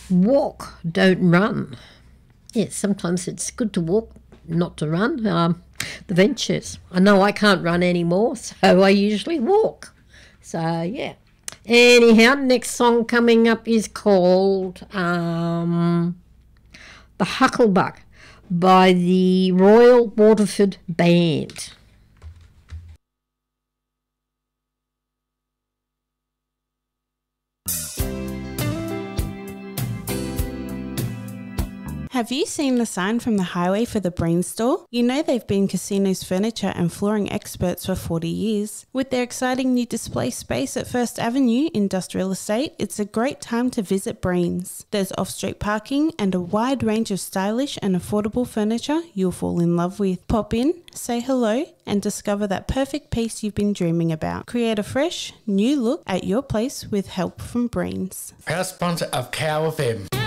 Walk, don't run. Yes, sometimes it's good to walk, not to run. The ventures. I know I can't run anymore, so I usually walk. So, yeah. Anyhow, next song coming up is called The Hucklebuck by the Royal Waterford Band. Have you seen the sign from the highway for the Breen store? You know they've been casinos, furniture and flooring experts for 40 years. With their exciting new display space at First Avenue Industrial Estate, it's a great time to visit Breen's. There's off-street parking and a wide range of stylish and affordable furniture you'll fall in love with. Pop in, say hello and discover that perfect piece you've been dreaming about. Create a fresh, new look at your place with help from Breen's. Proud sponsor of Cow FM.